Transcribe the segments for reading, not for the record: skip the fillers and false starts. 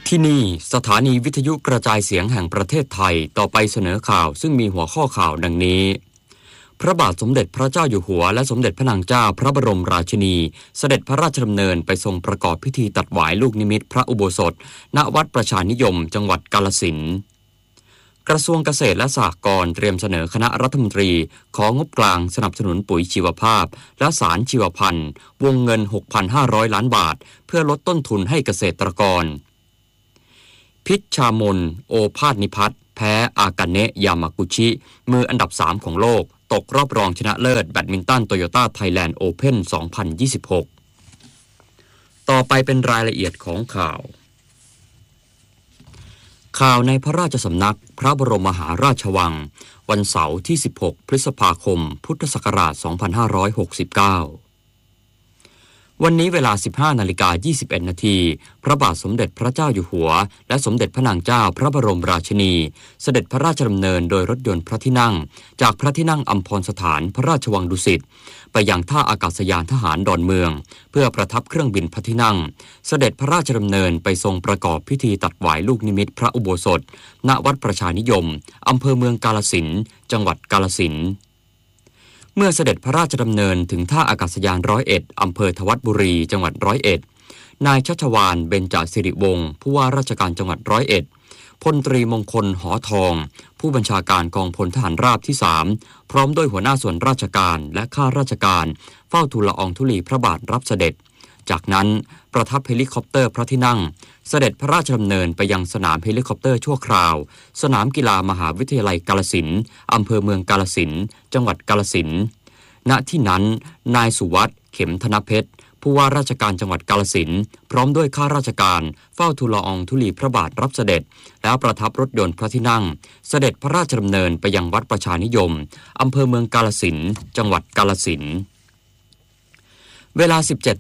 ที่นี่สถานีวิทยุกระจายเสียงแห่งประเทศไทยต่อไปเสนอข่าวซึ่งมีหัวข้อข่าวดังนี้พระบาทสมเด็จพระเจ้าอยู่หัวและสมเด็จพระนางเจ้าพระบรมราชินีเสด็จพระราชดำเนินไปทรงประกอบพิธีตัดหวายลูกนิมิตพระอุโบสถณวัดประชานิยมจังหวัดกาฬสินธุ์กระทรวงเกษตรและสหกรณ์เตรียมเสนอคณะรัฐมนตรีของงบกลางสนับสนุนปุ๋ยชีวภาพและสารชีวพันธุ์วงเงิน 6,500 ล้านบาทเพื่อลดต้นทุนให้เกษตรกรพิชชามนโอภาสนิพัฒน์แพ้อากาเนะยามากุชิมืออันดับ3ของโลกตกรอบรองชนะเลิศแบดมินตันโตโยต้าไทยแลนด์โอเพ่น 2026 ต่อไปเป็นรายละเอียดของข่าวในพระราชสำนักพระบรมมหาราชวังวันเสาร์ที่ 16 พฤษภาคม พุทธศักราช 2569วันนี้เวลา 15:21 นาทีพระบาทสมเด็จพระเจ้าอยู่หัวและสมเด็จพระนางเจ้าพระบรมราชินีเสด็จพระราชดำเนินโดยรถยนต์พระที่นั่งจากพระที่นั่งอัมพรสถานพระราชวังดุสิตไปยังท่าอากาศยานทหารดอนเมืองเพื่อประทับเครื่องบินพระที่นั่งเสด็จพระราชดำเนินไปทรงประกอบพิธีตัดหวายลูกนิมิตพระอุโบสถณวัดประชานิยมอำเภอเมืองกาฬสินธุ์จังหวัดกาฬสินธุ์เมื่อเสด็จพระราชดำเนินถึงท่าอากาศยาน101อำเภอทวัดบุรีจังหวัด101นายชัชวาลเบญจสิริวงศ์ผู้ว่าราชการจังหวัด101พลตรีมงคลหอทองผู้บัญชาการกองพลทหารราบที่3พร้อมด้วยหัวหน้าส่วนราชการและข้าราชการเฝ้าทูลละอองธุลีพระบาทรับเสด็จจากนั้นประทับเฮลิคอปเตอร์พระที่นั่งเสด็จพระราชดำเนินไปยังสนามเฮลิคอปเตอร์ชั่วคราวสนามกีฬามหาวิทยาลัยกาฬสินธุ์อำเภอเมืองกาฬสินธุ์จังหวัดกาฬสินธุ์ณที่นั้นนายสุวัฒน์เข็มธนเพชรผู้ว่าราชการจังหวัดกาฬสินธุ์พร้อมด้วยข้าราชการเฝ้าทูลละอองธุลีพระบาทรับเสด็จแล้วประทับรถยนต์พระที่นั่งเสด็จพระราชดำเนินไปยังวัดประชานิยมอำเภอเมืองกาฬสินธุ์จังหวัดกาฬสินธุ์เวลา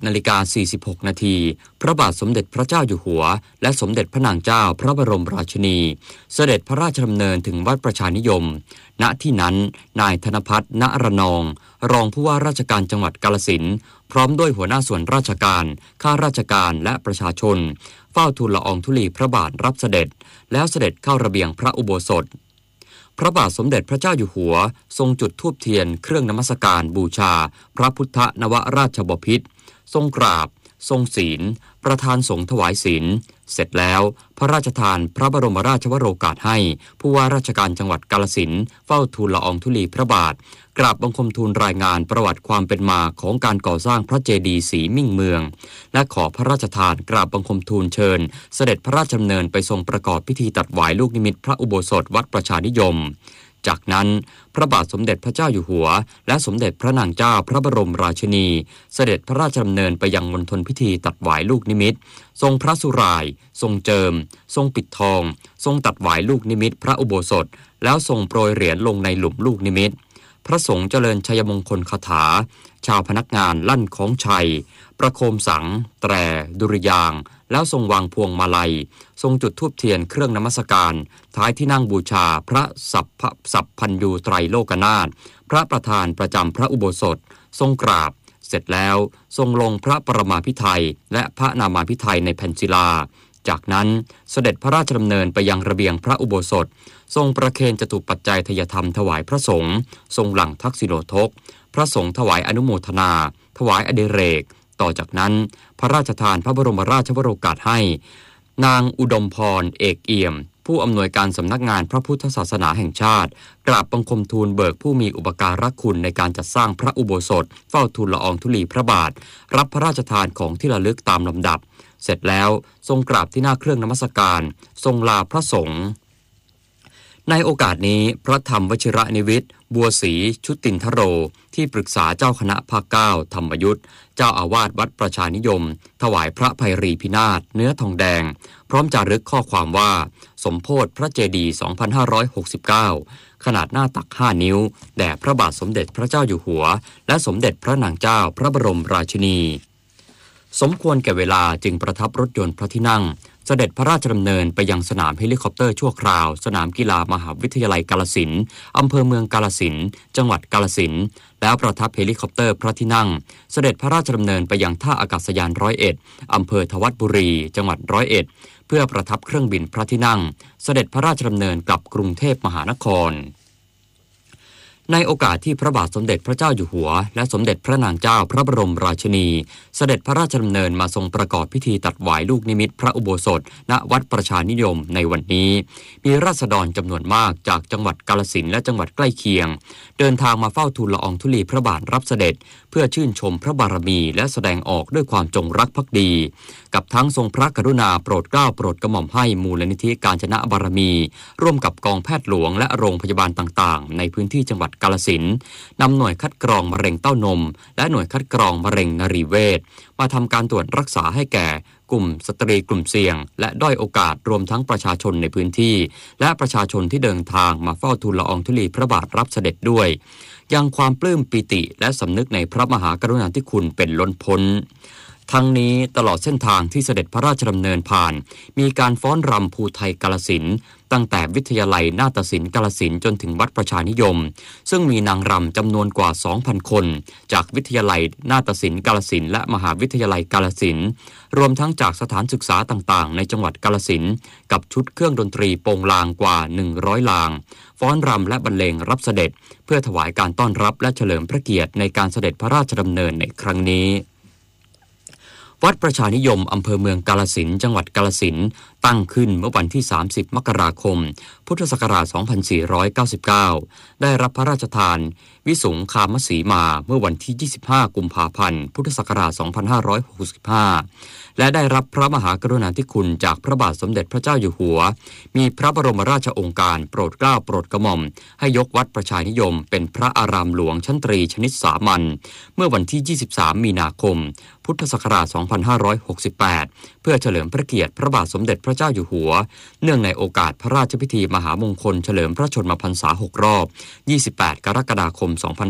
17:46 นาทีพระบาทสมเด็จพระเจ้าอยู่หัวและสมเด็จพระนางเจ้าพระบรมราชินีเสด็จพระราชดำเนินถึงวัดประชานิยมณที่นั้นนายธนภัทร ณระนองรองผู้ว่าราชการจังหวัดกาฬสินธุ์พร้อมด้วยหัวหน้าส่วนราชการข้าราชการและประชาชนเฝ้าทูลละอองธุลีพระบาทรับเสด็จแล้วเสด็จเข้าระเบียงพระอุโบสถพระบาทสมเด็จพระเจ้าอยู่หัวทรงจุดธูปเทียนเครื่องนมัสการบูชาพระพุทธนวราชบพิตรทรงกราบทรงศีลประธานสงฆ์ถวายศีลเสร็จแล้วพระราชทานพระบรมราชวโรกาสให้ผู้ว่าราชการจังหวัดกาฬสินธุ์เฝ้าทูลละอองธุลีพระบาทกราบบังคมทูลรายงานประวัติความเป็นมาของการก่อสร้างพระเจดีย์ศรีมิ่งเมืองและขอพระราชทานกราบบังคมทูลเชิญเสด็จพระราชดำเนินไปทรงประกอบพิธีตัดหวายลูกนิมิตพระอุโบสถวัดประชานิยมจากนั้นพระบาทสมเด็จพระเจ้าอยู่หัวและสมเด็จพระนางเจ้าพระบรมราชินีเสด็จพระราชดำเนินไปยังมณฑลพิธีตัดหวายลูกนิมิตทรงพระสุร่ายทรงเจิมทรงปิดทองทรงตัดหวายลูกนิมิตพระอุโบสถแล้วทรงโปรยเหรียญลงในหลุมลูกนิมิตพระสงฆ์เจริญชัยมงคลคาถาชาวพนักงานลั่นของชัยประโคมสังแตรดุริยางค์แล้วทรงวางพวงมาลัยทรงจุดธูปเทียนเครื่องนมัสการท้ายที่นั่งบูชาพระสัพพัญญูไตรโลกนาถพระประธานประจำพระอุโบสถทรงกราบเสร็จแล้วทรงลงพระปรมาภิไธยและพระนามาภิไธยในแผ่นศิลาจากนั้นเสด็จพระราชดำเนินไปยังระเบียงพระอุโบสถทรงประเคนจตุปัจจัยทายธรรมถวายพระสงฆ์ทรงหลั่งทักษิโณทกพระสงฆ์ถวายอนุโมทนาถวายอดิเรกต่อจากนั้นพระราชทานพระบรมราชวโรกาสให้นางอุดมพรเอกเอี่ยมผู้อำนวยการสำนักงานพระพุทธศาสนาแห่งชาติกราบบังคมทูลเบิกผู้มีอุปการะคุณในการจัดสร้างพระอุโบสถเฝ้าทูลละอองธุลีพระบาทรับพระราชทานของที่ระลึกตามลำดับเสร็จแล้วทรงกราบที่หน้าเครื่องนมัสการทรงลาพระสงฆ์ในโอกาสนี้พระธรรมวชิระนิวิตบัวศรีชุตินทโรที่ปรึกษาเจ้าคณะภาค9ธรรมยุทธเจ้าอาวาสวัดประชานิยมถวายพระไพรีพินาศเนื้อทองแดงพร้อมจารึกข้อความว่าสมโภชพระเจดีย์ 2569 ขนาดหน้าตัก5 นิ้วแด่พระบาทสมเด็จพระเจ้าอยู่หัวและสมเด็จพระนางเจ้าพระบรมราชินีสมควรแก่เวลาจึงประทับรถยนต์พระที่นั่งเสด็จพระราชดำเนินไปยังสนามเฮลิคอปเตอร์ชั่วคราวสนามกีฬามหาวิทยาลัยกาฬสินธุ์อำเภอเมืองกาฬสินธุ์จังหวัดกาฬสินธุ์แล้วประทับเฮลิคอปเตอร์พระที่นั่งเสด็จพระราชดำเนินไปยังท่าอากาศยาน101อำเภอทวัดบุรีจังหวัด101เพื่อประทับเครื่องบินพระที่นั่งเสด็จพระราชดำเนินกลับกรุงเทพมหานครในโอกาสที่พระบาทสมเด็จพระเจ้าอยู่หัวและสมเด็จพระนางเจ้าพระบรมราชินีเสด็จพระราชดำเนินมาทรงประกอบพิธีตัดหวายลูกนิมิตพระอุโบสถณวัดประชานิยมในวันนี้มีราษฎรจำนวนมากจากจังหวัดกาฬสินธุ์และจังหวัดใกล้เคียงเดินทางมาเฝ้าทูลละอองธุลีพระบาทรับเสด็จเพื่อชื่นชมพระบารมีและแสดงออกด้วยความจงรักภักดีกับทั้งทรงพระกรุณาโปรดเกล้าโปรดกระหม่อมให้มูลนิธิกาญจนบารมีร่วมกับกองแพทย์หลวงและโรงพยาบาลต่างๆในพื้นที่จังหวัดกาฬสินธุ์นำหน่วยคัดกรองมะเร็งเต้านมและหน่วยคัดกรองมะเร็งนรีเวชมาทำการตรวจรักษาให้แก่กลุ่มสตรีกลุ่มเสี่ยงและด้อยโอกาสรวมทั้งประชาชนในพื้นที่และประชาชนที่เดินทางมาเฝ้าทูลละอองธุลีพระบาทรับเสด็จด้วยยังความปลื้มปิติและสำนึกในพระมหากรุณาธิคุณเป็นล้นพ้นทั้งนี้ตลอดเส้นทางที่เสด็จพระราชดำเนินผ่านมีการฟ้อนรำภูไทยกาฬสินธุ์ตั้งแต่วิทยาลัยนาฏศิลป์กาฬสินธุ์จนถึงวัดประชานิยมซึ่งมีนางรำจำนวนกว่า 2,000 คนจากวิทยาลัยนาฏศิลป์กาฬสินธุ์และมหาวิทยาลัยกาฬสินธุ์รวมทั้งจากสถานศึกษาต่างๆในจังหวัดกาฬสินธุ์กับชุดเครื่องดนตรีโปงลางกว่า100ลางฟ้อนรำและบรรเลงรับเสด็จเพื่อถวายการต้อนรับและเฉลิมพระเกียรติในการเสด็จพระราชดำเนินในครั้งนี้วัดประชานิยมอำเภอเมืองกาฬสินธุ์จังหวัดกาฬสินธุ์ตั้งขึ้นเมื่อวันที่30มกราคมพุทธศักราช2499ได้รับพระราชทานวิสุงคามสีมาเมื่อวันที่25กุมภาพันธ์พุทธศักราช2565และได้รับพระมหากรุณาธิคุณจากพระบาทสมเด็จพระเจ้าอยู่หัวมีพระบรมราชโองการโปรดเกล้าโปรดกระหม่อมให้ยกวัดประชานิยมเป็นพระอารามหลวงชั้นตรีชนิดสามัญเมื่อวันที่23มีนาคมพุทธศักราช2568เพื่อเฉลิมพระเกียรติพระบาทสมเด็จพระเจ้าอยู่หัวเนื่องในโอกาสพระราชพิธีมหามงคลเฉลิมพระชนมพรรษา6รอบ28กรกฎาคม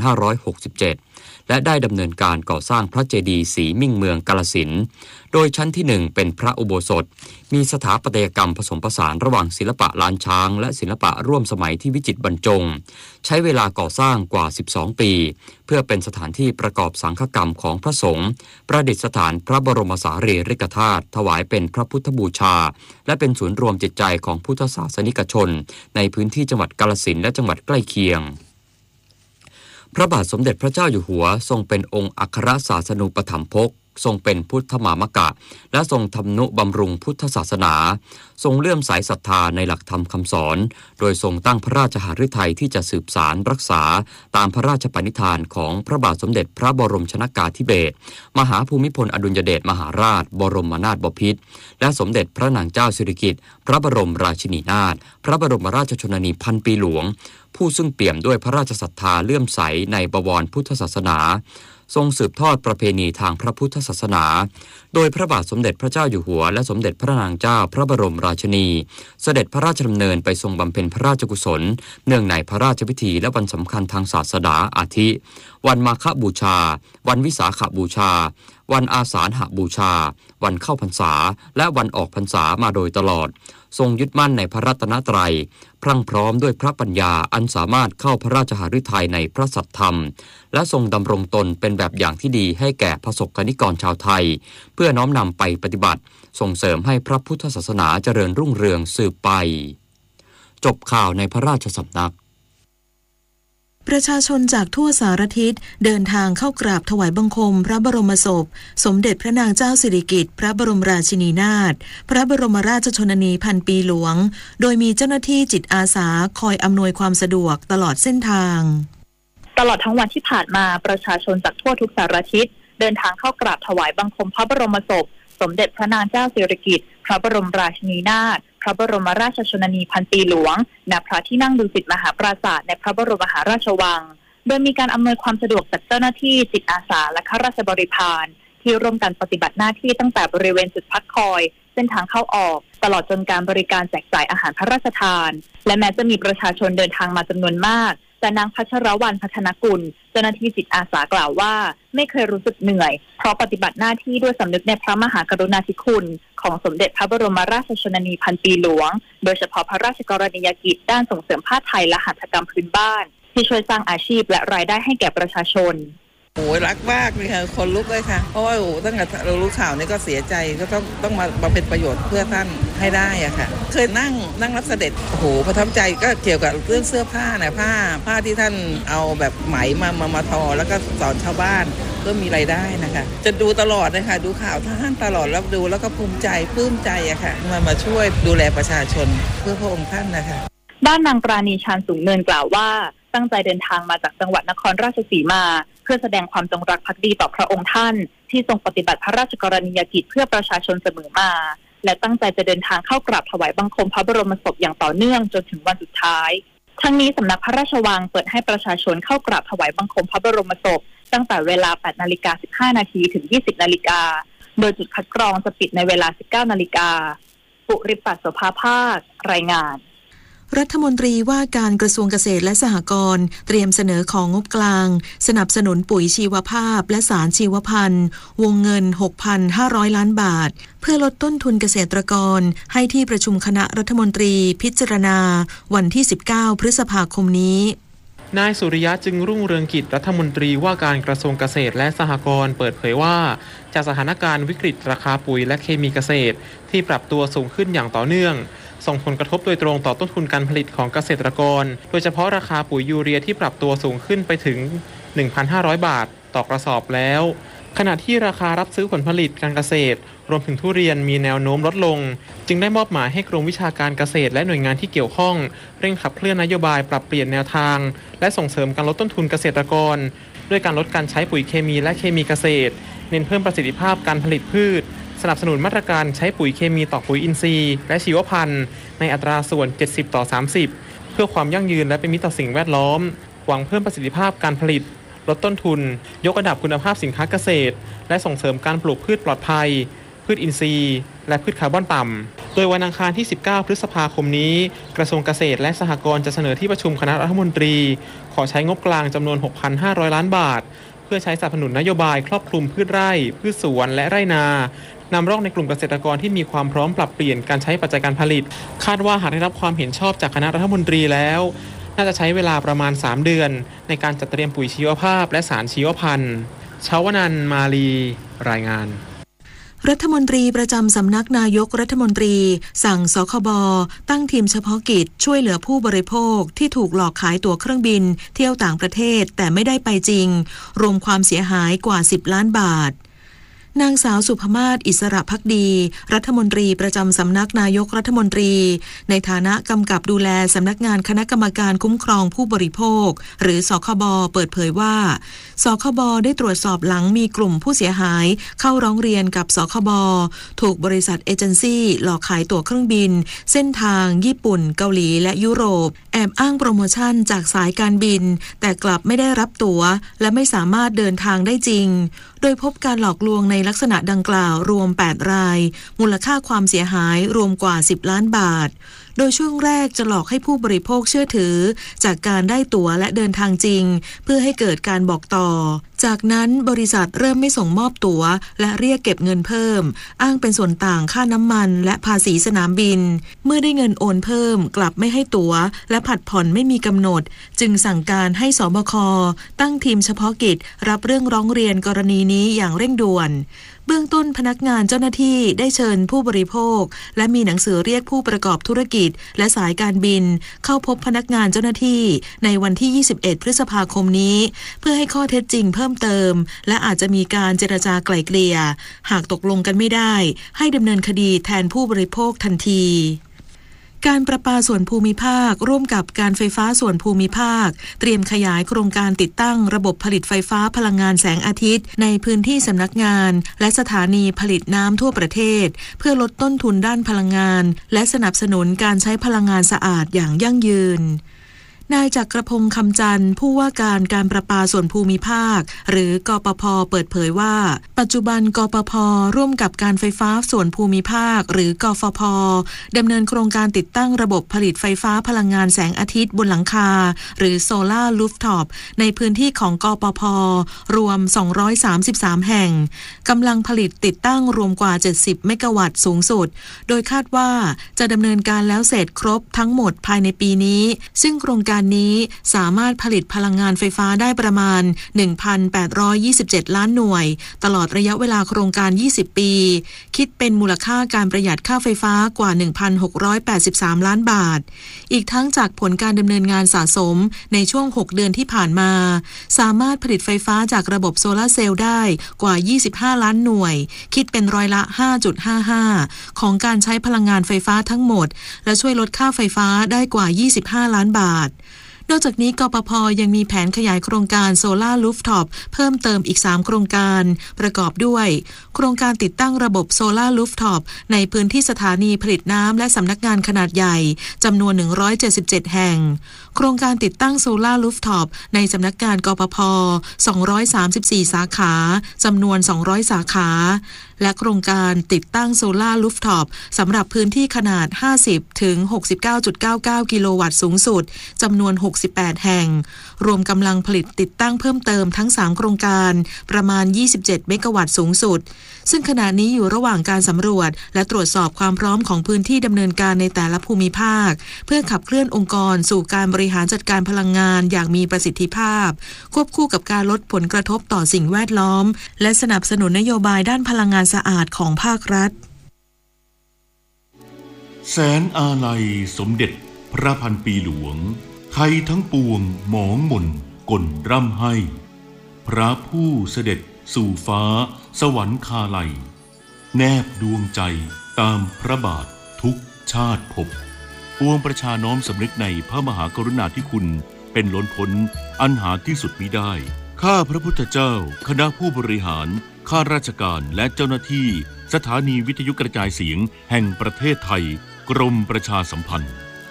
2567และได้ดำเนินการก่อสร้างพระเจดีย์ศรีมิ่งเมืองกาฬสินธุ์โดยชั้นที่1เป็นพระอุโบสถมีสถาปัตยกรรมผสมผสานระหว่างศิลปะล้านช้างและศิลปะร่วมสมัยที่วิจิตรบรรจงใช้เวลาก่อสร้างกว่า12ปีเพื่อเป็นสถานที่ประกอบสังฆกรรมของพระสงฆ์ประดิษฐานพระบรมสารีริกธาตุถวายเป็นพระพุทธบูชาและเป็นศูนย์รวมจิตใจของพุทธศาสนิกชนในพื้นที่จังหวัดกาฬสินธุ์และจังหวัดใกล้เคียงพระบาทสมเด็จพระเจ้าอยู่หัวทรงเป็นองค์อัครศาสนูปถัมภกทรงเป็นพุทธมามกะและทรงทำนุบำรุงพุทธศาสนาทรงเลื่อมใสศรัทธาในหลักธรรมคำสอนโดยทรงตั้งพระราชหฤทัยที่จะสืบสารรักษาตามพระราชปณิธานของพระบาทสมเด็จพระบรมชนกาธิเบศรมหาภูมิพลอดุลยเดชมหาราชบรมนาถบพิตรและสมเด็จพระนางเจ้าสิริกิติ์พระบรมราชินีนาถพระบรมราชชนนีพันปีหลวงผู้ซึ่งเปี่ยมด้วยพระราชศรัทธาเลื่อมใสในบวรพุทธศาสนาทรงสืบทอดประเพณีทางพระพุทธศาสนาโดยพระบาทสมเด็จพระเจ้าอยู่หัวและสมเด็จพระนางเจ้าพระบรมราชินีเสด็จพระราชดำเนินไปทรงบำเพ็ญพระราชกุศลเนื่องในพระราชพิธีและวันสำคัญทางศาสนาอาทิวันมาฆบูชาวันวิสาขบูชาวันอาสาฬหบูชาวันเข้าพรรษาและวันออกพรรษามาโดยตลอดทรงยึดมั่นในพระรัตนตรัยพรั่งพร้อมด้วยพระปัญญาอันสามารถเข้าพระราชหฤทัยในพระสัทธรรมและทรงดำรงตนเป็นแบบอย่างที่ดีให้แก่ประสบกนิกรชาวไทยเพื่อน้อมนำไปปฏิบัติส่งเสริมให้พระพุทธศาสนาเจริญรุ่งเรืองสืบไปจบข่าวในพระราชสำนักประชาชนจากทั่วสารทิศเดินทางเข้ากราบถวายบังคมพระบรมศพสมเด็จพระนางเจ้าสิริกิติ์พระบรมราชินีนาถพระบรมราชชนนีพันปีหลวงโดยมีเจ้าหน้าที่จิตอาสาคอยอำนวยความสะดวกตลอดเส้นทางตลอดทั้งวันที่ผ่านมาประชาชนจากทั่วทุกสารทิศเดินทางเข้ากราบถวายบังคมพระบรมศพสมเด็จพระนางเจ้าสิริกิติ์พระบรมราชินีนาถพระบรมราชชนนีพันปีหลวงณพระที่นั่งดุสิตมหาปราสาทในพระบรมมหาราชวังโดยมีการอำนวยความสะดวกจากเจ้าหน้าที่จิตอาสาและข้าราชบริพารที่ร่วมกันปฏิบัติหน้าที่ตั้งแต่บริเวณจุดพักคอยเส้นทางเข้าออกตลอดจนการบริการแจกจ่ายอาหารพระราชทานและแม้จะมีประชาชนเดินทางมาจำนวนมากแต่นางพัชรวรรณพัฒนกุลจ้าหน้าที่จิตอาสากล่าวว่าไม่เคยรู้สึกเหนื่อยเพราะปฏิบัติหน้าที่ด้วยสำนึกในพระมหากรุณาธิคุณของสมเด็จพระบรมราชชนนีพันปีหลวงโดยเฉพาะพระราชกรณียกิจด้านส่งเสริมผ้าไทยและหัตถกรรมพื้นบ้านที่ช่วยสร้างอาชีพและรายได้ให้แก่ประชาชนโอ้ยรักมากเลยค่ะคนลุกเลยค่ะเพราะว่าตั้งแต่เรารู้ข่าวนี้ก็เสียใจก็ต้องมาเป็นประโยชน์เพื่อท่านให้ได้อะค่ะเคยนั่งรับเสด็จโอ้โหประทับใจก็เกี่ยวกับเรื่องเสื้อผ้านะผ้าที่ท่านเอาแบบไหมมาทอแล้วก็สอนชาวบ้านเพื่อมีรายได้นะคะจะดูตลอดเลยค่ะดูข่าวท่านตลอดแล้วดูแล้วก็ภูมิใจปลื้มใจอะค่ะมาช่วยดูแลประชาชนเพื่อพระองค์ท่านนะคะด้านนางปราณีชาญสูงเนินกล่าวว่าตั้งใจเดินทางมาจากจังหวัดนครราชสีมาเพื่อแสดงความจงรักภักดีต่อพระองค์ท่านที่ทรงปฏิบัติพระราชกรณียกิจเพื่อประชาชนเสมอมาและตั้งใจจะเดินทางเข้ากราบถวายบังคมพระบรมศพอย่างต่อเนื่องจนถึงวันสุดท้ายทั้งนี้สำนักพระราชวังเปิดให้ประชาชนเข้ากราบถวายบังคมพระบรมศพตั้งแต่เวลา 8:15 น.ถึง 20:00 น.โดยจุดคัดกรองจะปิดในเวลา 19:00 น.ปุริปัสโสภาภาครายงานรัฐมนตรีว่าการกระทรวงเกษตรและสหกรณ์เตรียมเสนอของงบกลางสนับสนุนปุ๋ยชีวภาพและสารชีวพันธุ์วงเงิน 6,500 ล้านบาทเพื่อลดต้นทุนเกษตรกรให้ที่ประชุมคณะรัฐมนตรีพิจารณาวันที่ 19 พฤษภาคมนี้นายสุริยะจึงรุ่งเรืองกิจรัฐมนตรีว่าการกระทรวงเกษตรและสหกรณ์เปิดเผยว่าจากสถานการณ์วิกฤตราคาปุ๋ยและเคมีเกษตรที่ปรับตัวสูงขึ้นอย่างต่อเนื่องส่งผลกระทบโดยตรงต่อต้นทุนการผลิตของเกษตรกรโดยเฉพาะราคาปุ๋ยยูเรียที่ปรับตัวสูงขึ้นไปถึง 1,500 บาทต่อกระสอบแล้วขณะที่ราคารับซื้อผลผลิตการเกษตรรวมถึงทุเรียนมีแนวโน้มลดลงจึงได้มอบหมายให้กรมวิชาการเกษตรและหน่วยงานที่เกี่ยวข้องเร่งขับเคลื่อนนโยบายปรับเปลี่ยนแนวทางและส่งเสริมการลดต้นทุนเกษตรกรด้วยการลดการใช้ปุ๋ยเคมีและเคมีเกษตรเน้นเพิ่มประสิทธิภาพการผลิตพืชสนับสนุนมาตรการใช้ปุ๋ยเคมีต่อปุ๋ยอินทรีย์และชีวพันธุ์ในอัตราส่วน 70:30 เพื่อความยั่งยืนและเป็นมิตรต่อสิ่งแวดล้อมหวังเพิ่มประสิทธิภาพการผลิตลดต้นทุนยกระดับคุณภาพสินค้าเกษตรและส่งเสริมการปลูกพืชปลอดภัยพืชอินทรีย์และพืชคาร์บอนต่ำโดยวันอังคารที่ 19 พฤษภาคมนี้กระทรวงเกษตรและสหกรณ์จะเสนอที่ประชุมคณะรัฐมนตรีขอใช้งบกลางจำนวน 6,500 ล้านบาทเพื่อใช้สนับสนุนนโยบายครอบคลุมพืชไร่พืชสวนและไร่นานำร่องในกลุ่มเกษตรกรที่มีความพร้อมปรับเปลี่ยนการใช้ปัจจัยการผลิตคาดว่าหากได้รับความเห็นชอบจากคณะรัฐมนตรีแล้วน่าจะใช้เวลาประมาณ3 เดือนในการจัดเตรียมปุ๋ยชีวภาพและสารชีวพันธุ์ชาวนันท์มาลีรายงานรัฐมนตรีประจำสำนักนายกรัฐมนตรีสั่งสคบ.ตั้งทีมเฉพาะกิจช่วยเหลือผู้บริโภคที่ถูกหลอกขายตั๋วเครื่องบินเที่ยวต่างประเทศแต่ไม่ได้ไปจริงรวมความเสียหายกว่า10 ล้านบาทนางสาวสุภมาศอิสระภักดีรัฐมนตรีประจำสำนักนายกรัฐมนตรีในฐานะกำกับดูแลสำนักงานคณะกรรมการคุ้มครองผู้บริโภคหรือสคบ.เปิดเผยว่าสคบ.ได้ตรวจสอบหลังมีกลุ่มผู้เสียหายเข้าร้องเรียนกับสคบ.ถูกบริษัทเอเจนซี่หลอกขายตั๋วเครื่องบินเส้นทางญี่ปุ่นเกาหลีและยุโรปแอบอ้างโปรโมชั่นจากสายการบินแต่กลับไม่ได้รับตั๋วและไม่สามารถเดินทางได้จริงโดยพบการหลอกลวงในลักษณะดังกล่าวรวม8 รายมูลค่าความเสียหายรวมกว่า10 ล้านบาทโดยช่วงแรกจะหลอกให้ผู้บริโภคเชื่อถือจากการได้ตั๋วและเดินทางจริงเพื่อให้เกิดการบอกต่อจากนั้นบริษัทเริ่มไม่ส่งมอบตั๋วและเรียกเก็บเงินเพิ่มอ้างเป็นส่วนต่างค่าน้ำมันและภาษีสนามบินเมื่อได้เงินโอนเพิ่มกลับไม่ให้ตั๋วและผัดผ่อนไม่มีกำหนดจึงสั่งการให้สบค.ตั้งทีมเฉพาะกิจรับเรื่องร้องเรียนกรณีนี้อย่างเร่งด่วนเบื้องต้นพนักงานเจ้าหน้าที่ได้เชิญผู้บริโภคและมีหนังสือเรียกผู้ประกอบธุรกิจและสายการบินเข้าพบพนักงานเจ้าหน้าที่ในวันที่ 21 พฤษภาคมนี้เพื่อให้ข้อเท็จจริงเพิ่มเติมและอาจจะมีการเจรจาไกล่เกลี่ยหากตกลงกันไม่ได้ให้ดำเนินคดีแทนผู้บริโภคทันทีการประปาส่วนภูมิภาคร่วมกับการไฟฟ้าส่วนภูมิภาคเตรียมขยายโครงการติดตั้งระบบผลิตไฟฟ้าพลังงานแสงอาทิตย์ในพื้นที่สำนักงานและสถานีผลิตน้ำทั่วประเทศเพื่อลดต้นทุนด้านพลังงานและสนับสนุนการใช้พลังงานสะอาดอย่างยั่งยืนนายจักรพงษ์คำจันทร์ผู้ว่าการประปาส่วนภูมิภาคหรือกปภ.เปิดเผยว่าปัจจุบันกปภ.ร่วมกับการไฟฟ้าส่วนภูมิภาคหรือกฟผ.ดำเนินโครงการติดตั้งระบบผลิตไฟฟ้าพลังงานแสงอาทิตย์บนหลังคาหรือโซลาร์รูฟท็อปในพื้นที่ของกปภ.รวม233แห่งกำลังผลิตติดตั้งรวมกว่า70เมกะวัตต์สูงสุดโดยคาดว่าจะดำเนินการแล้วเสร็จครบทั้งหมดภายในปีนี้ซึ่งโครงการนี้สามารถผลิตพลังงานไฟฟ้าได้ประมาณ 1,827 ล้านหน่วยตลอดระยะเวลาโครงการ20ปีคิดเป็นมูลค่าการประหยัดค่าไฟฟ้ากว่า 1,683 ล้านบาทอีกทั้งจากผลการดำเนินงานสะสมในช่วง6เดือนที่ผ่านมาสามารถผลิตไฟฟ้าจากระบบโซลาร์เซลล์ได้กว่า25ล้านหน่วยคิดเป็นร้อยละ 5.55 ของการใช้พลังงานไฟฟ้าทั้งหมดและช่วยลดค่าไฟฟ้าได้กว่า25ล้านบาทนอกจากนี้กปภ.ยังมีแผนขยายโครงการโซลาร์รูฟท็อปเพิ่มเติมอีก3โครงการประกอบด้วยโครงการติดตั้งระบบโซลาร์รูฟท็อปในพื้นที่สถานีผลิตน้ำและสำนักงานขนาดใหญ่จำนวน177แห่งโครงการติดตั้งโซลาร์รูฟท็อปในสำนักงานกปภ234สาขาจำนวน200สาขาและโครงการติดตั้งโซลาร์รูฟท็อปสำหรับพื้นที่ขนาด50ถึง 69.99 กิโลวัตต์สูงสุดจำนวน68แห่งรวมกำลังผลิตติดตั้งเพิ่มเติมทั้ง3โครงการประมาณ27เมกะวัตต์สูงสุดซึ่งขณะนี้อยู่ระหว่างการสำรวจและตรวจสอบความพร้อมของพื้นที่ดำเนินการในแต่ละภูมิภาคเพื่อขับเคลื่อนองค์กรสู่การบริหารจัดการพลังงานอย่างมีประสิทธิภาพควบคู่กับการลดผลกระทบต่อสิ่งแวดล้อมและสนับสนุนนโยบายด้านพลังงานสะอาดของภาครัฐแสนอาลัยสมเด็จพระพันปีหลวงไทยทั้งปวงหมองหม่นก่นร่ำให้พระผู้เสด็จสู่ฟ้าสวรรคาลัยแนบดวงใจตามพระบาททุกชาติภพปวงประชาน้อมสำนึกในพระมหากรุณาธิคุณเป็นล้นพ้นอันหาที่สุดมิได้ข้าพระพุทธเจ้าคณะผู้บริหารข้าราชการและเจ้าหน้าที่สถานีวิทยุกระจายเสียงแห่งประเทศไทยกรมประชาสัมพันธ์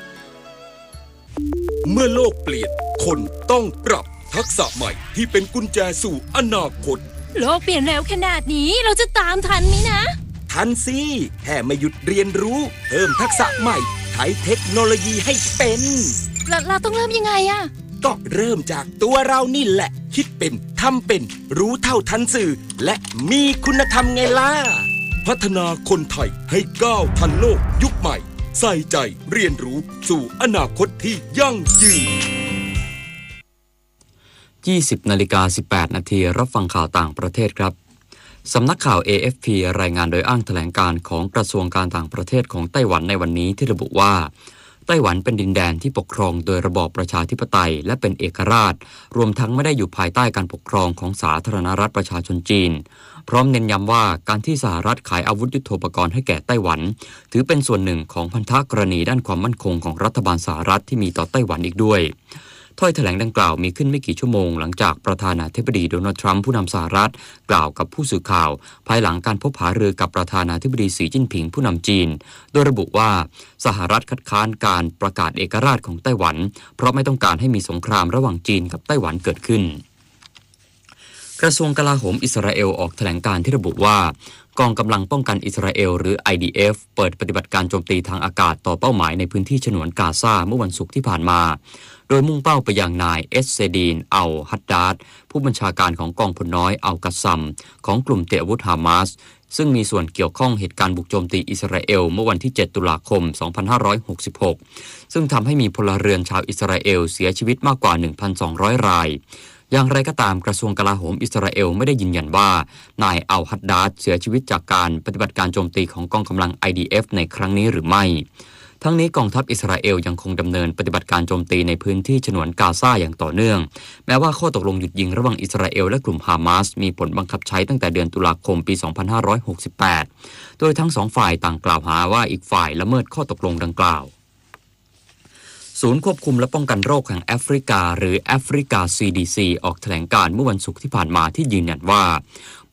เมื่อโลกเปลี่ยนคนต้องปรับทักษะใหม่ที่เป็นกุญแจสู่อนาคตโลกเปลี่ยนเร็วขนาดนี้เราจะตามทันไหมนะทันสิแค่ไม่หยุดเรียนรู้เพิ่มทักษะใหม่ใช้เทคโนโลยีให้เป็นเราต้องเริ่มยังไงอะก็เริ่มจากตัวเรานี่แหละคิดเป็นทำเป็นรู้เท่าทันสื่อและมีคุณธรรมไงล่ะพัฒนาคนไทยให้ก้าวทันโลกยุคใหม่ใส่ใจเรียนรู้สู่อนาคตที่ยั่งยืน 20:18 นาทีรับฟังข่าวต่างประเทศครับสำนักข่าว AFP รายงานโดยอ้างแถลงการของกระทรวงการต่างประเทศของไต้หวันในวันนี้ที่ระบุว่าไต้หวันเป็นดินแดนที่ปกครองโดยระบอบประชาธิปไตยและเป็นเอกราชรวมทั้งไม่ได้อยู่ภายใต้การปกครองของสาธารณรัฐประชาชนจีนพร้อมเน้นย้ำว่าการที่สหรัฐขายอาวุธยุทโธปกรณ์ให้แก่ไต้หวันถือเป็นส่วนหนึ่งของพันธกรณีด้านความมั่นคงของรัฐบาลสหรัฐที่มีต่อไต้หวันอีกด้วยถ้อยแถลงดังกล่าวมีขึ้นไม่กี่ชั่วโมงหลังจากประธานาธิบดีโดนัลด์ทรัมป์ผู้นำสหรัฐกล่าวกับผู้สื่อข่าวภายหลังการพบหารือกับประธานาธิบดีสีจิ้นผิงผู้นำจีนโดยระบุว่าสหรัฐคัดค้านการประกาศเอกราชของไต้หวันเพราะไม่ต้องการให้มีสงครามระหว่างจีนกับไต้หวันเกิดขึ้นกระทรวงกลาโหมอิสราเอลออกแถลงการที่ระบุว่ากองกำลังป้องกันอิสราเอลหรือ IDF เปิดปฏิบัติการโจมตีทางอากาศต่อเป้าหมายในพื้นที่ฉนวนกาซาเมื่อวันศุกร์ที่ผ่านมาโดยมุ่งเป้าไปยังนายเอสเซดีนอัลฮัดดาดผู้บัญชาการของกองพลน้อยอัลกัสซัมของกลุ่มเตะอาวุธฮามาสซึ่งมีส่วนเกี่ยวข้องเหตุการณ์บุกโจมตีอิสราเอลเมื่อวันที่7ตุลาคม2566ซึ่งทำให้มีพลเรือนชาวอิสราเอลเสียชีวิตมากกว่า 1,200 รายอย่างไรก็ตามกระทรวงกลาโหมอิสราเอลไม่ได้ยืนยันว่านายอัลฮัดดาดเสียชีวิตจากการปฏิบัติการโจมตีของกองกำลัง IDF ในครั้งนี้หรือไม่ทั้งนี้กองทัพอิสราเอลยังคงดำเนินปฏิบัติการโจมตีในพื้นที่ฉนวนกาซาอย่างต่อเนื่องแม้ว่าข้อตกลงหยุดยิงระหว่างอิสราเอลและกลุ่มฮามาสมีผลบังคับใช้ตั้งแต่เดือนตุลาคมปี 2568 โดยทั้งสองฝ่ายต่างกล่าวหาว่าอีกฝ่ายละเมิดข้อตกลงดังกล่าวศูนย์ควบคุมและป้องกันโรคแห่งแอฟริกาหรือแอฟริกา CDC ออกแถลงการเมื่อวันศุกร์ที่ผ่านมาที่ยืนยันว่า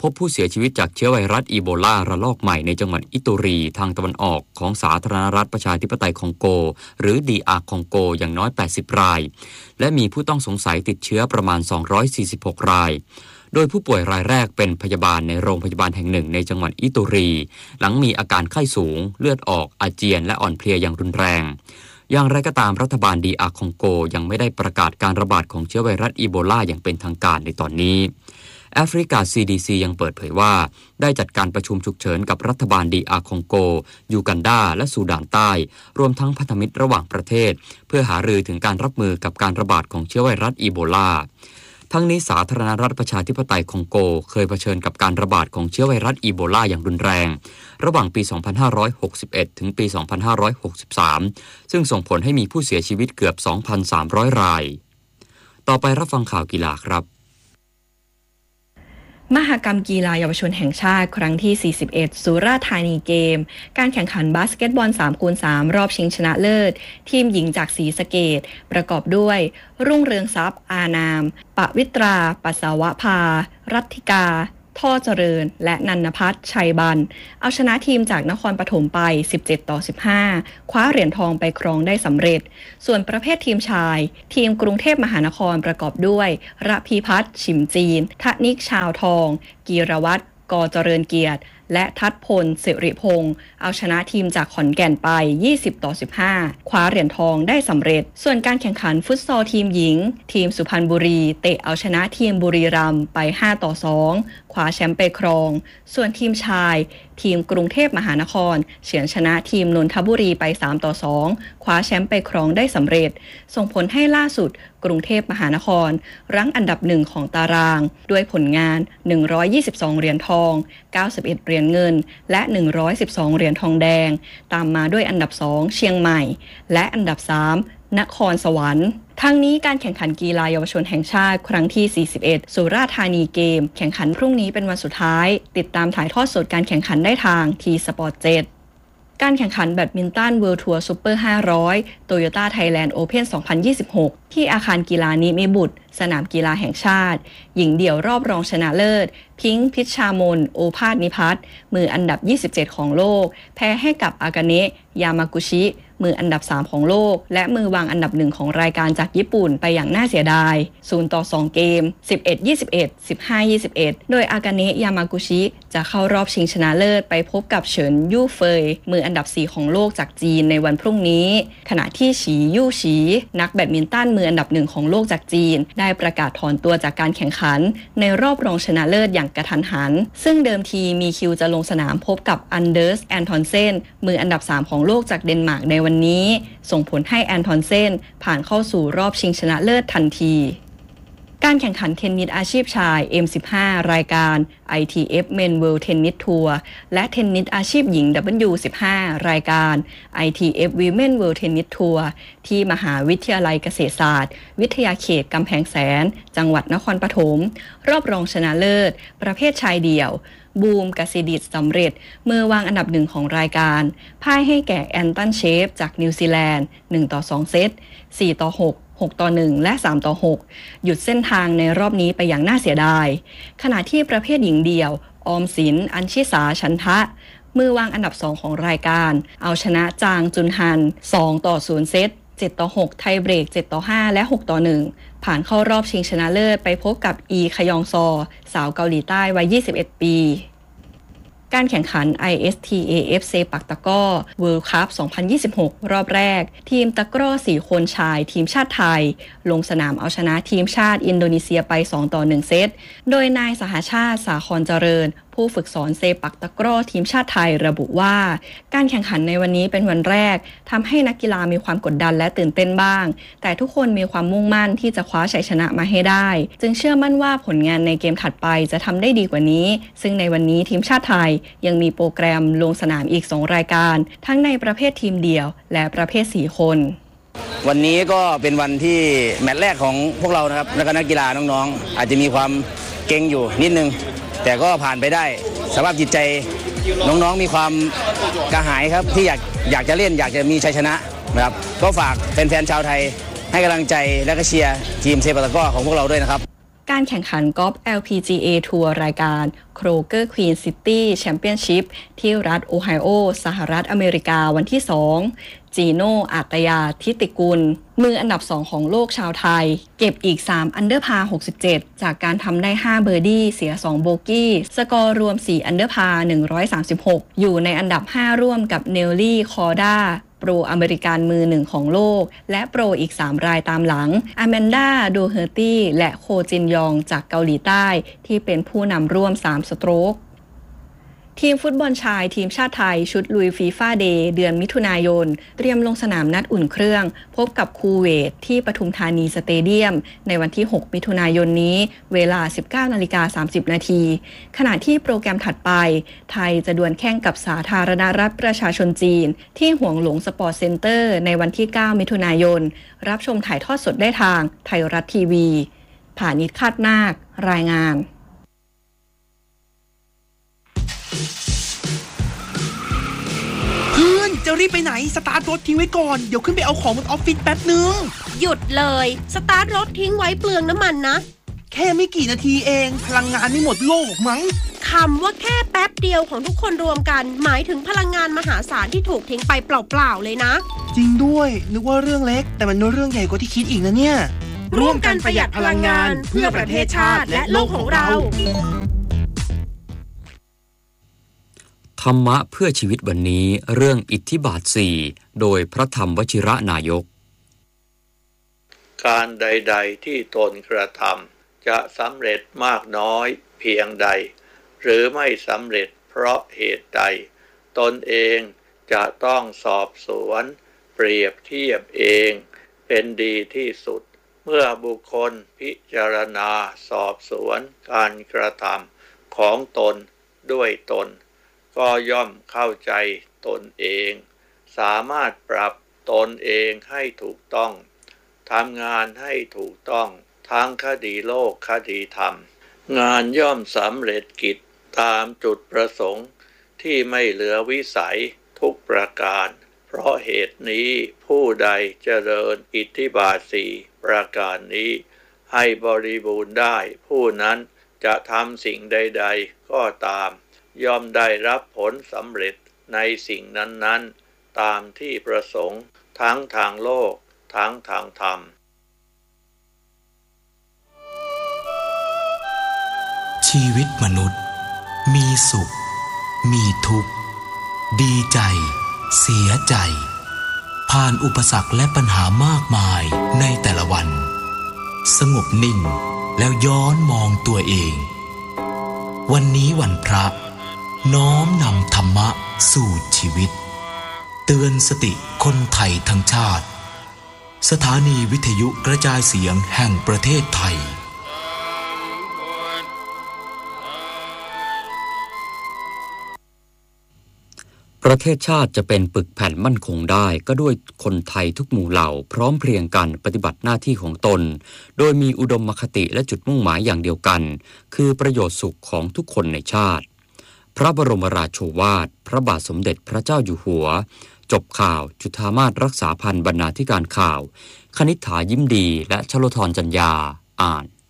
พบผู้เสียชีวิตจากเชื้อไวรัสอีโบลาระลอกใหม่ในจังหวัดอิตูรีทางตะวันออกของสาธารณรัฐประชาธิปไตยคองโกหรือ DR คองโกอย่างน้อย80รายและมีผู้ต้องสงสัยติดเชื้อประมาณ246รายโดยผู้ป่วยรายแรกเป็นพยาบาลในโรงพยาบาลแห่งหนึ่งในจังหวัดอิตูรีหลังมีอาการไข้สูงเลือดออกอาเจียนและอ่อนเพลียอย่างรุนแรงอย่างไรก็ตามรัฐบาล DR คองโกยังไม่ได้ประกาศการระบาดของเชื้อไวรัสอีโบลาอย่างเป็นทางการในตอนนี้แอฟริกา CDC ยังเปิดเผยว่าได้จัดการประชุมฉุกเฉินกับรัฐบาล DR คองโกยูกันดาและซูดานใต้รวมทั้งพันธมิตรระหว่างประเทศเพื่อหารือถึงการรับมือกับการระบาดของเชื้อไวรัสอีโบลาทั้งนี้สาธารณรัฐประชาธิปไตยคองโกเคยเผชิญกับการระบาดของเชื้อไวรัสอีโบลาอย่างรุนแรงระหว่างปี 2561 ถึงปี 2563 ซึ่งส่งผลให้มีผู้เสียชีวิตเกือบ 2,300 รายต่อไปรับฟังข่าวกีฬาครับมหกรรมกีฬาเยาวชนแห่งชาติครั้งที่41สุราษฎร์ธานีเกมการแข่งขันบาสเกตบอล 3x3 รอบชิงชนะเลิศทีมหญิงจากศรีสะเกษประกอบด้วยรุ่งเรืองทรัพย์อานามปวิตราปัสสาวะภารัตถิกาท่อเจริญและนันภัทรชัยบันเอาชนะทีมจากนครปฐมไป17-15คว้าเหรียญทองไปครองได้สำเร็จส่วนประเภททีมชายทีมกรุงเทพมหานครประกอบด้วยระพีพัฒน์ฉิมจีนทนิกชาวทองกีรวัตรกเจริญเกียรติและทัศพลสิริพงศ์เอาชนะทีมจากขอนแก่นไป20-15คว้าเหรียญทองได้สำเร็จส่วนการแข่งขันฟุตซอลทีมหญิงทีมสุพรรณบุรีเตะเอาชนะทีมบุรีรัมย์ไป5-2คว้าแชมป์ไปครองส่วนทีมชายทีมกรุงเทพมหานครเฉือนชนะทีมนนทบุรีไป3-2คว้าแชมป์ไปครองได้สำเร็จส่งผลให้ล่าสุดกรุงเทพมหานครรั้งอันดับ1ของตารางด้วยผลงาน122เหรียญทอง91เหรียญเงินและ112เหรียญทองแดงตามมาด้วยอันดับ2เชียงใหม่และอันดับ3นครสวรรค์ทั้งนี้การแข่งขันกีฬาเยาวชนแห่งชาติครั้งที่41สุราษฎร์ธานีเกมแข่งขันพรุ่งนี้เป็นวันสุดท้ายติดตามถ่ายทอดสดการแข่งขันได้ทาง T-Sport 7การแข่งขันแบดมินตัน World Tour Super 500 Toyota Thailand Open 2026 ที่อาคารกีฬานิมิบุตรสนามกีฬาแห่งชาติหญิงเดี่ยวรอบรองชนะเลิศพิงค์พิชชามนโอภาสนิพัฒน์มืออันดับ27ของโลกแพ้ให้กับอากาเนะยามากุชิมืออันดับ3ของโลกและมือวางอันดับ1ของรายการจากญี่ปุ่นไปอย่างน่าเสียดาย0-2เกม 11-21 15-21 โดยอากาเนะยามากุชิจะเข้ารอบชิงชนะเลิศไปพบกับเฉินยู่เฟยมืออันดับ4ของโลกจากจีนในวันพรุ่งนี้ขณะที่ฉียู่ฉีนักแบดมินตันมืออันดับ1ของโลกจากจีนได้ประกาศถอนตัวจากการแข่งขันในรอบรองชนะเลิศอย่างกระทันหันซึ่งเดิมทีมีคิวจะลงสนามพบกับอันเดอร์สแอนทอนเซนมืออันดับ3ของโลกจากเดนมาร์กในวันนี้ส่งผลให้แอนทอนเซนผ่านเข้าสู่รอบชิงชนะเลิศทันทีการแข่งขันเทนนิสอาชีพชาย M15 รายการ ITF Men World Tennis Tour และเทนนิสอาชีพหญิง W15 รายการ ITF Women World Tennis Tour ที่มหาวิทยาลัยเกษตรศาสตร์วิทยาเขตกำแพงแสนจังหวัดนครปฐมรอบรองชนะเลิศประเภทชายเดี่ยวบูมกสิดิษฐ์สำเร็จมือวางอันดับ1ของรายการพ่ายให้แก่แอนตันเชฟจากนิวซีแลนด์1-2เซต4-6 6-1 และ 3-6 หยุดเส้นทางในรอบนี้ไปอย่างน่าเสียดายขณะที่ประเภทหญิงเดี่ยวออมสินอัญชิสาชันทะมือวางอันดับ2ของรายการเอาชนะจางจุนฮัน2-0เซต7-6ไทยเบรก7-5 และ 6-1 ผ่านเข้ารอบชิงชนะเลิศไปพบกับอีขยองซอสาวเกาหลีใต้วัย21ปีการแข่งขัน ISTAF เซปักตะกร้อ World Cup 2026 รอบแรกทีมตะกร้อ4คนชายทีมชาติไทยลงสนามเอาชนะทีมชาติอินโดนีเซียไป2-1เซตโดยนายสหชาติสาครเจริญผู้ฝึกสอนเซปักตะกร้อทีมชาติไทยระบุว่าการแข่งขันในวันนี้เป็นวันแรกทำให้นักกีฬามีความกดดันและตื่นเต้นบ้างแต่ทุกคนมีความมุ่งมั่นที่จะคว้าชัยชนะมาให้ได้จึงเชื่อมั่นว่าผลงานในเกมถัดไปจะทำได้ดีกว่านี้ซึ่งในวันนี้ทีมชาติไทยยังมีโปรแกรมลงสนามอีก2รายการทั้งในประเภททีมเดี่ยวและประเภท4คนวันนี้ก็เป็นวันที่แมตช์แรกของพวกเรานะครับและก็นักกีฬาน้องๆอาจจะมีความเก่งอยู่นิดนึงแต่ก็ผ่านไปได้สภาพจิตใจน้องๆมีความกระหายครับที่อยากจะเล่นอยากจะมีชัยชนะนะครับก็ฝากแฟนๆชาวไทยให้กำลังใจและก็เชียร์ทีมเซปักตะกร้อของพวกเราด้วยนะครับการการแข่งขันกอล์ฟ LPGA ทัวร์รายการ Kroger Queen City Championship ที่รัฐโอไฮโอสหรัฐอเมริกาวันที่ 2 จีโน่ อาตยา ทิติกุลมืออันดับ 2 ของโลกชาวไทยเก็บอีก3อันเดอร์พาร์67จากการทำได้5เบอร์ดี้เสีย2โบกี้สกอร์รวม4อันเดอร์พาร์136อยู่ในอันดับ5ร่วมกับเนลลี่ คอร์ดาโปรอเมริกันมือหนึ่งของโลกและโปรอีก3รายตามหลังอแมนดา โดเฮอร์ตี้และโคจินยองจากเกาหลีใต้ที่เป็นผู้นำร่วม3สโตรกทีมฟุตบอลชายทีมชาติไทยชุดลุยฟีฟ่าเดย์เดือนมิถุนายนเตรียมลงสนามนัดอุ่นเครื่องพบกับคูเวตที่ปทุมธานีสเตเดียมในวันที่6มิถุนายนนี้เวลา 19:30 น.ขณะที่โปรแกรมถัดไปไทยจะดวลแข่งกับสาธารณรัฐประชาชนจีนที่หวงหลงสปอร์ตเซ็นเตอร์ในวันที่9มิถุนายนรับชมถ่ายทอดสดได้ทางไทยรัฐทีวีผานิช คาดนาครายงานเพื่อนจะรีบไปไหนสตาร์ทรถทิ้งไว้ก่อนเดี๋ยวขึ้นไปเอาของบนออฟฟิศแป๊บนึงหยุดเลยสตาร์ทรถทิ้งไว้เปลืองน้ำมันนะแค่ไม่กี่นาทีเองพลังงานไม่หมดโลกมั้งคำว่าแค่แป๊บเดียวของทุกคนรวมกันหมายถึงพลังงานมหาศาลที่ถูกทิ้งไปเปล่าๆเลยนะจริงด้วยนึกว่าเรื่องเล็กแต่มันเรื่องใหญ่กว่าที่คิดอีกนะเนี่ยร่วมกันประหยัดพลังงานเพื่อประเทศชาติและโลกของเราธรรมะเพื่อชีวิตวันนี้เรื่องอิทธิบาท4โดยพระธรรมวชิระนายกการใดๆที่ตนกระทำจะสำเร็จมากน้อยเพียงใดหรือไม่สำเร็จเพราะเหตุใดตนเองจะต้องสอบสวนเปรียบเทียบเองเป็นดีที่สุดเมื่อบุคคลพิจารณาสอบสวนการกระทำของตนด้วยตนก็ย่อมเข้าใจตนเองสามารถปรับตนเองให้ถูกต้องทำงานให้ถูกต้องทั้งคดีโลกคดีธรรมงานย่อมสำเร็จกิจตามจุดประสงค์ที่ไม่เหลือวิสัยทุกประการเพราะเหตุนี้ผู้ใดเจริญอิทธิบาท4ประการนี้ให้บริบูรณ์ได้ผู้นั้นจะทำสิ่งใดๆก็ตามย่อมได้รับผลสำเร็จในสิ่งนั้นๆตามที่ประสงค์ทั้งทางโลกทั้งทางธรรมชีวิตมนุษย์มีสุขมีทุกข์ดีใจเสียใจผ่านอุปสรรคและปัญหามากมายในแต่ละวันสงบนิ่งแล้วย้อนมองตัวเองวันนี้วันพระน้อมนำธรรมะสู่ชีวิตเตือนสติคนไทยทั้งชาติสถานีวิทยุกระจายเสียงแห่งประเทศไทยประเทศชาติจะเป็นปึกแผ่นมั่นคงได้ก็ด้วยคนไทยทุกหมู่เหล่าพร้อมเพรียงกันปฏิบัติหน้าที่ของตนโดยมีอุดมคติและจุดมุ่งหมายอย่างเดียวกันคือประโยชน์สุขของทุกคนในชาติพระบรมราโชวาทพระบาทสมเด็จพระเจ้าอยู่หัวจบข่าวจุฑามาสรักษาพันธ์บรรณาธิการข่าวคณิษฐายิ้มดีและชโลธรจัญญาอ่าน